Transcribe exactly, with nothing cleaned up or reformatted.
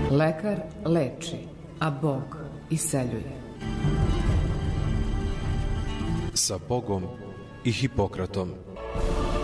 Lekar leči, a Bog iseljuje. Sa Bogom i Hipokratom.